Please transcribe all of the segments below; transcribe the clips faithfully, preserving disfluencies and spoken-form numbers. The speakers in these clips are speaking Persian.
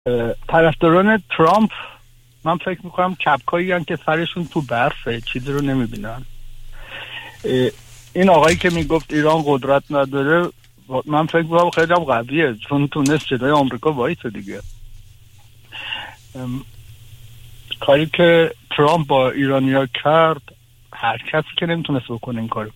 طرفداران ترامپ من فکر میکنم کپکایی هستن که سرشون تو برفه، چیزی رو نمیبینن. این آقایی که میگفت ایران قدرت نداره، من فکر میکنم خیلی هم قویه، چون تونست جلوی آمریکا وایسه دیگه. کاری که ترامپ با ایرانیا کرد هر کسی که نمیتونست بکنه این کارو.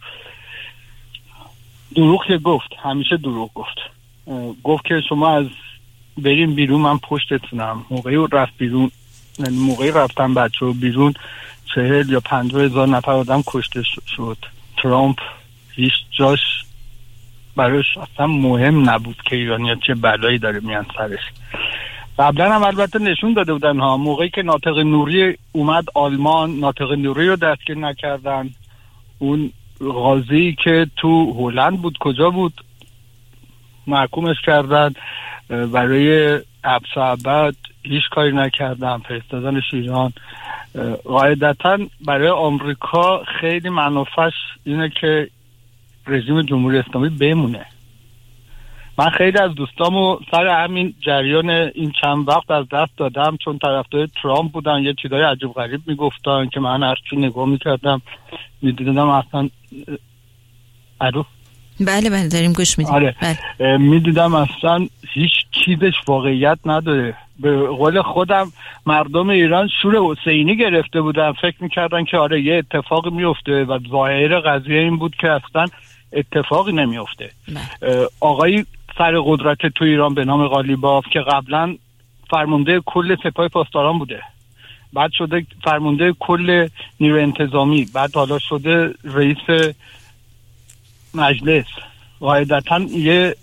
دروغ که گفت، همیشه دروغ گفت. گفت که شما از بریم بیرون من پشتتونم. موقعی رفت بیرون، موقعی رفتن بچه بیرون چهل یا پنجاه هزار نفر آدم کشته شد. ترامپ هیچ جاش براش اصلا مهم نبود که ایرانیا چه بلایی داره میان سرش. قبلا هم البته نشون داده بودن ها، موقعی که ناطق نوری اومد آلمان، ناطق نوری رو دستگیر نکردن. اون قاضی که تو هلند بود، کجا بود، محکومش کردن برای حبس ابد، هیچ کاری نکردن، فرستادنش ایران. قاعدتا برای آمریکا خیلی منافعش اینه که رژیم جمهوری اسلامی بمونه. من خیلی از دوستامو سر همین جریان این چند وقت از دست دادم، چون طرفدار ترامپ بودن، یه چیزای عجیب غریب میگفتن که من هرچی نگاه میکردم میدیدم اصلا ارو بله بله داریم گوش میدیم. آره. بله. میدیدم اصلا هیچ چیزش واقعیت نداره. به قول خودم مردم ایران شور حسینی گرفته بودن، فکر میکردن که آره یه اتفاق میفته و ظاهر قضیه این بود که اصلا اتفاقی نمیفته. آقای سر قدرت تو ایران به نام قالیباف که قبلا فرمانده کل سپاه پاسداران بوده، بعد شده فرمانده کل نیروی انتظامی، بعد حالا شده رئیس مجلس. قاعدتا یه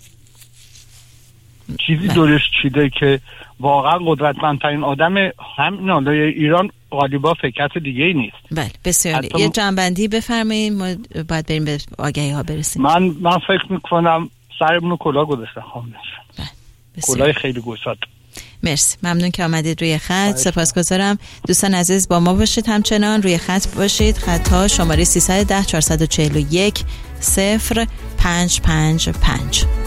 چیزی دورش چیده که واقعا قدرتمندترین آدم هم نالای ایران قالیباف، کس دیگه ای نیست. بله بسیار. یه جنبندی بفرمایید، ما باید بریم به آگهی ها برسیم. من من فکر میکنم سرمونو کلاه گذاشتن خامنه‌ای. بله کلاه خیلی گشاد. مرسی، ممنون که آمدید روی خط. سپاسگزارم. دوستان عزیز با ما باشید، همچنان روی خط باشید. خط ها شماره سیصد و ده چهارصد و چهل و یک صفر پنج پنج پنج.